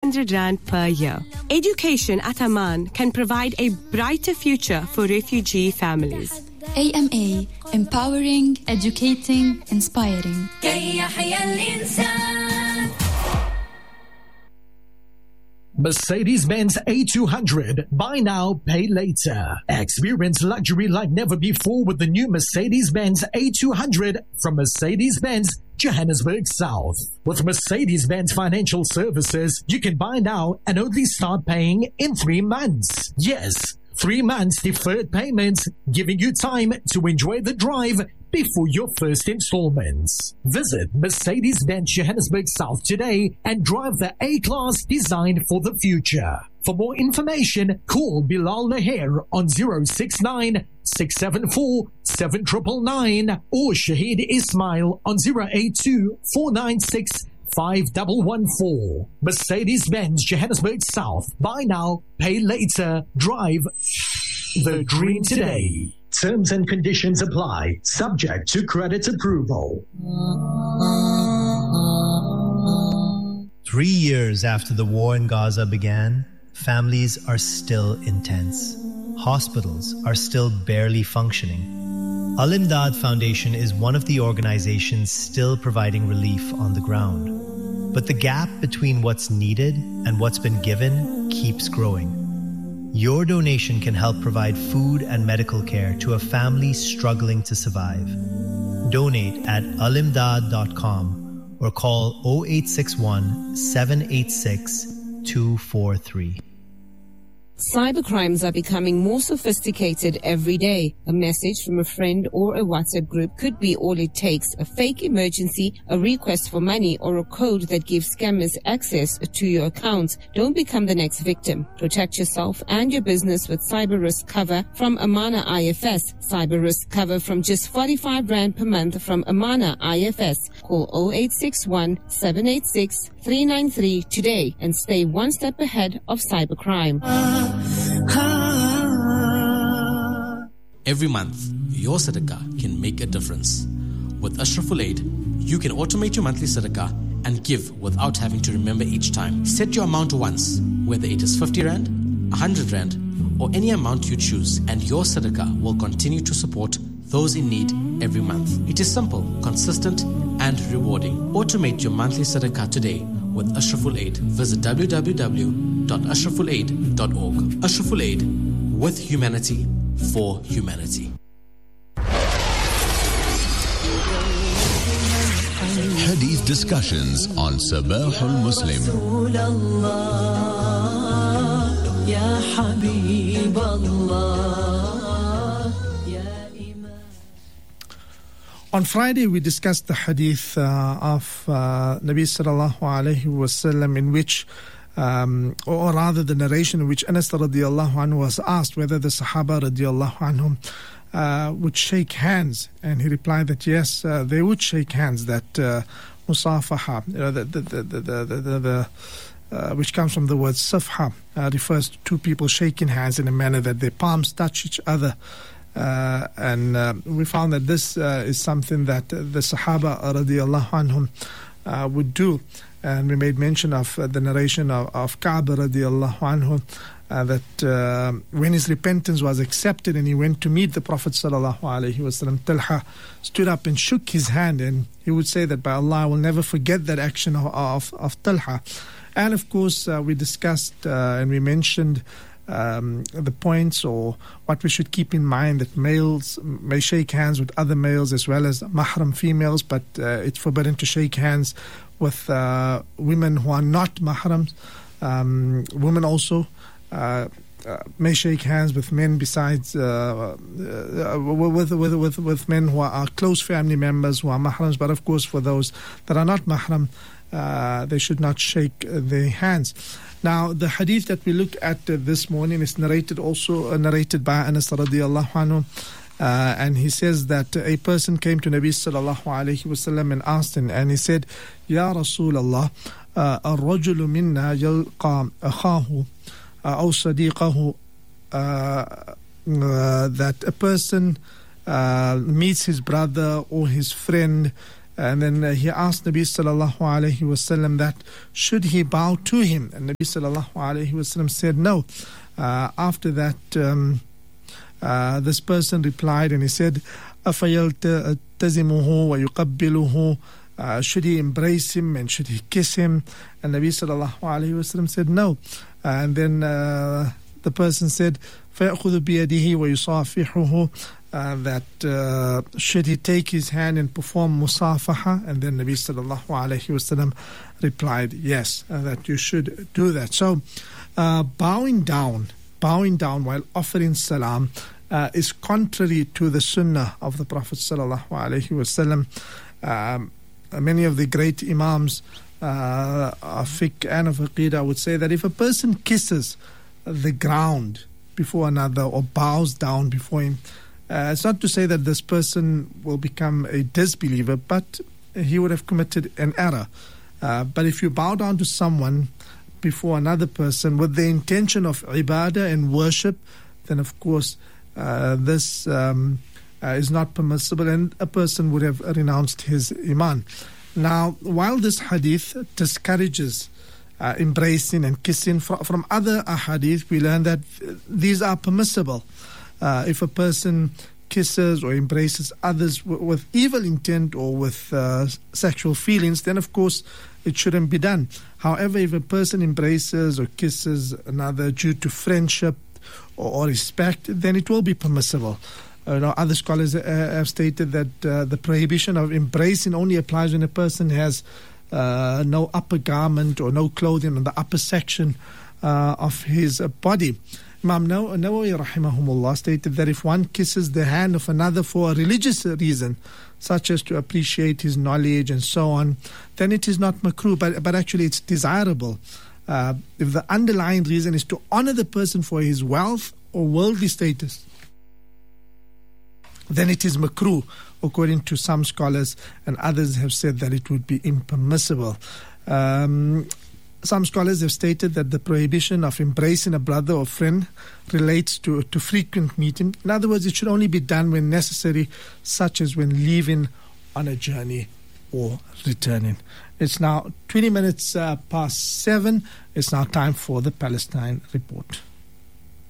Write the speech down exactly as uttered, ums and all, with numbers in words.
one hundred rand per year. Education at Amman can provide a brighter future for refugee families. A M A, empowering, educating, inspiring. Mercedes-Benz A two hundred. Buy now, pay later. Experience luxury like never before with the new Mercedes-Benz A two hundred from Mercedes-Benz Johannesburg South. With Mercedes-Benz Financial Services, you can buy now and only start paying in three months. Yes, three months deferred payments, giving you time to enjoy the drive before your first installments. Visit Mercedes-Benz Johannesburg South today and drive the A-Class designed for the future. For more information, call Bilal Naher on zero six nine, six seven four, seven nine nine nine or Shahid Ismail on zero eight two, four nine six, five one one four. Mercedes-Benz Johannesburg South. Buy now, pay later. Drive the dream today. Terms and conditions apply, subject to credit approval. Three years after the war in Gaza began, families are still intense. Hospitals are still barely functioning. Al-Imdad Foundation is one of the organizations still providing relief on the ground. But the gap between what's needed and what's been given keeps growing. Your donation can help provide food and medical care to a family struggling to survive. Donate at alimdad dot com or call zero eight six one, seven eight six, two four three. Cybercrimes are becoming more sophisticated every day. A message from a friend or a WhatsApp group could be all it takes. A fake emergency, a request for money, or a code that gives scammers access to your account. Don't become the next victim. Protect yourself and your business with cyber risk cover from Amana I F S. Cyber risk cover from just forty-five rand per month from Amana I F S. Call zero eight six one, seven eight six, three nine three today and stay one step ahead of cybercrime. Every month, your sadaqah can make a difference. With Ashraful Aid, you can automate your monthly sadaqah and give without having to remember each time. Set your amount once, whether it is fifty rand, one hundred rand, or any amount you choose, and your sadaqah will continue to support those in need every month. It is simple, consistent, and rewarding. Automate your monthly sadaqah today with Ashraful Aid. Visit w w w dot ashraful aid dot org. Ashraful Aid, with humanity, for humanity. Hadith discussions on Sabah al-Muslim. On Friday, we discussed the hadith uh, of uh, Nabi sallallahu alayhi wasallam, in which, um, or rather the narration in which Anas radiallahu anhu was asked whether the Sahaba radiallahu anhum uh, would shake hands, and he replied that yes, uh, they would shake hands. That uh, musafaha, you know, the the the the, the, the, the uh, which comes from the word safha, uh, refers to two people shaking hands in a manner that their palms touch each other. Uh, and uh, we found that this uh, is something that uh, the Sahaba radiallahu anhum uh, would do. And we made mention of uh, the narration of, of Ka'b radiallahu anhu, uh, that uh, when his repentance was accepted and he went to meet the Prophet sallallahu alaihi wasallam, Talha stood up and shook his hand, and he would say that by Allah, I will never forget that action of, of, of Talha. And of course, uh, we discussed uh, and we mentioned Um, the points or what we should keep in mind, that males may shake hands with other males as well as mahram females, but uh, it's forbidden to shake hands with uh, women who are not mahrams. Um, women also uh, uh, may shake hands with men besides uh, uh, with, with, with, with men who are close family members who are mahrams, but of course for those that are not mahram, uh, they should not shake their hands. Now, the hadith that we look at uh, this morning is narrated also uh, narrated by Anas radiallahu anhu, uh, and he says that uh, a person came to Nabi sallallahu alayhi wasallam and asked him, and he said, Ya Rasulallah, الرجل منا يلقى أخاه أو صديقه, that a person uh, meets his brother or his friend And then uh, he asked Nabi sallallahu alayhi wasallam that should he bow to him, and Nabi sallallahu alayhi wasallam said no. Uh, after that, um, uh, this person replied and he said, أَفَيَلْتَزِمُهُ وَيُقَبِّلُهُ uh, should he embrace him and should he kiss him? And Nabi sallallahu alayhi wasallam said no. Uh, and then uh, the person said, فَيَأْخُذُ بِيَدِهِ وَيُصَافِحُهُ uh, that uh, should he take his hand and perform musafaha? And then Nabi sallallahu alayhi wasallam replied, yes, uh, that you should do that. So uh, bowing down, bowing down while offering salam uh, is contrary to the sunnah of the Prophet sallallahu alayhi wasallam. Um, many of the great imams uh, of fiqh and of aqidah would say that if a person kisses the ground before another or bows down before him, uh, it's not to say that this person will become a disbeliever, but he would have committed an error. Uh, but if you bow down to someone before another person with the intention of ibadah and worship, then of course uh, this um, uh, is not permissible, and a person would have renounced his iman. Now, while this hadith discourages Uh, embracing and kissing, From, from other ahadith we learn that these are permissible. Uh, if a person kisses or embraces others w- with evil intent or with uh, sexual feelings, then of course it shouldn't be done. However, if a person embraces or kisses another due to friendship or, or respect, then it will be permissible. Uh, you know, other scholars uh, have stated that uh, the prohibition of embracing only applies when a person has Uh, no upper garment or no clothing on the upper section uh, of his uh, body. Imam Nawawi rahimahumullah stated that if one kisses the hand of another for a religious reason, such as to appreciate his knowledge and so on, then it is not makruh, but, but actually it's desirable. Uh, if the underlying reason is to honor the person for his wealth or worldly status, then it is makruh, according to some scholars, and others have said that it would be impermissible. Um, some scholars have stated that the prohibition of embracing a brother or friend relates to, to frequent meeting. In other words, it should only be done when necessary, such as when leaving on a journey or returning. It's now twenty minutes uh, past seven. It's now time for the Palestine Report.